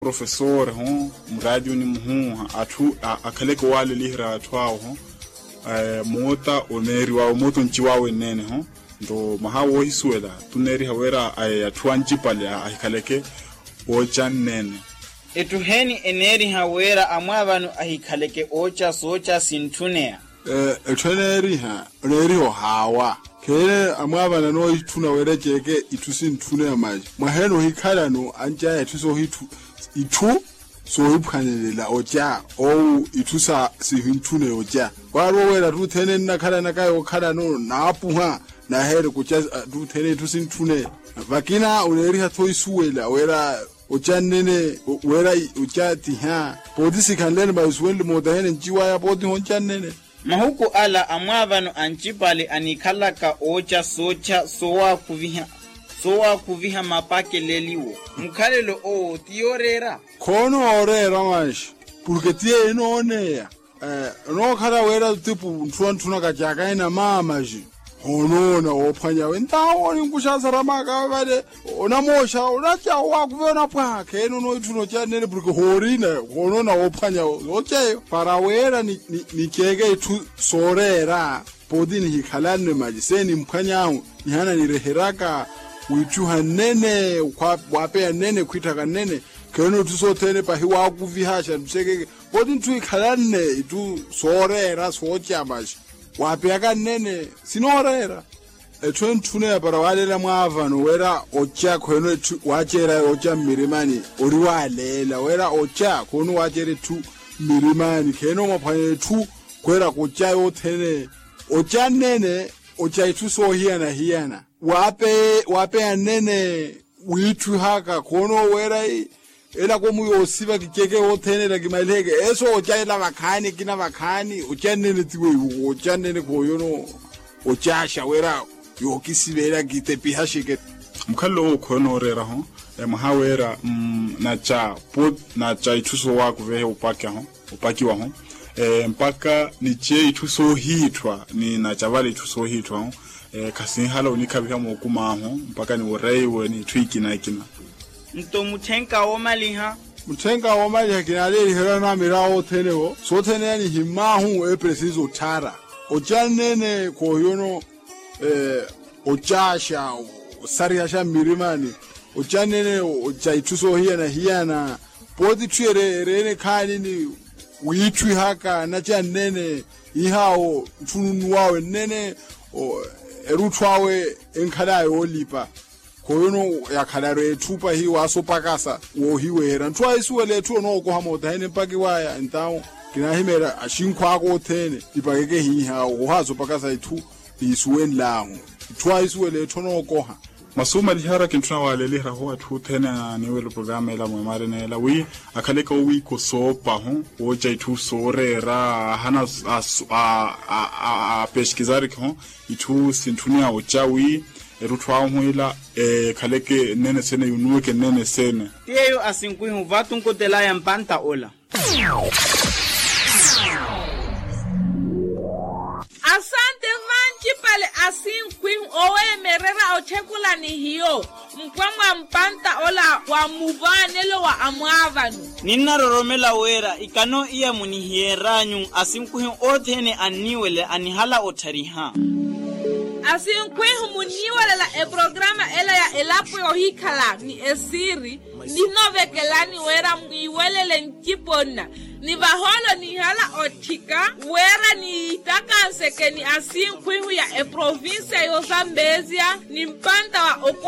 professor ho mradio ni mhu atu akaleke wale lihra twao ho mota oneri wa moto nchiwawe nene ho ndo mahawo hisuela tuneri hawera atwanchi pale ahikaleke ocha nene etuheni eneri hawera amwabanu ahikaleke ocha socha sintunea etweneri ha neri ho hawa kene amwabana no ituna werejeke itusintunea maji maheno hikala no anja etuso itu so iphanelela ocha o itusa sihintune ocha kwaro wera ruthene nakhala nakayo khala no napuha na here kucha ruthene tusintune vakina uleri hatho isuwela wera ocha nene wera ocha tiha podisi kanlene baiswele modahene njiwa ya podi honcha nene mahuku ala amwabanu anchipale anikhalaka ocha socha sowa kuviha mapake leliwo mkhalelo o tiorera kono orera mashi porque tie inonea no khala wera tipo ntuna kajaka ina mama ji honona ophanya wentawo ninkushasa ramaka vale onamosha unacha wakuvona pwake eno ituno chanele porque horina honona ophanya oche para wera ni kege itu sorera podini hikhalane maji seni mphanya ihana ni reheraka uituha nene wape nene kuitaka nene keno tusotene pa hiwa kuvihasha mseke bodi tu ikhalane itu sorera socha maji wape aka nene sinorera etwentune para walela mwavano wera ocha kweno wachera ocha mirimani ori walela wera ocha kono wachere tu mirimani keno maphane tu kwera kocha yothene ocha nene ocha itu so hiana wape nene witu haka kono wera ela komuyo siba kikeke othenela kimaleke eso ochaela bakhani kina bakhani ochanene tiwe ochanene koyono ochasha wera yokisibela kitepihashike mkhallo ukhono rera ho mahawera nacha ituso wako vehe upakiwa ho mpaka niche ituso hitwa ni nachavale ituso hitwa ho kasi hala unikabika mokuma ho mpaka ni ureiwe ni twiki na ikina nto muthenka omaliha kinale hera na mirao thenewo so thene ni himahu e preciso thara ochanene koyono ochasha sariasha mirimani ochanene ochaituso hiana podi twere rene khani ni uitwi haka na chanene ihao tununu wawe nene erutwawe enkhalayo olipa koyono yakhalaro ethupa hi wasopakasa wo hiwera ntwa isuwele ethu no ko hamota hene mpaki waya ntawo kinahimera ashinkhwa ko thene ipakeke hiha ohazo pakasa ethu isuweni lawo ntwa isuwele ethu no ko ha masuma lihara kintuna walele ho athu thena ni wele program ela mwemare nela wi akhaleka wi ko sopa ho oja ithu sorera hana a peskizari ho ithu sintunia ochawi erutwa huila khaleke nene sene yunuke nene sene tiyo asinkui huvatu nkotela ya mpanta ola asante manchi pale asinkui owe merera ochekula ni hiyo mpwamwa mpanta ola wa muvanelo wa amwavanu nina roromela wera ikano iya munihieranyu asinkui othene aniwele anihala otariha asinkui muniwele la programa ela ya elapo yohikala ni esiri ninovekelani wera mwiwelele nkipona ni baholo ni hala otika wera ni takanseke ni asinkui ya province yo Zambezia ni mpanta wa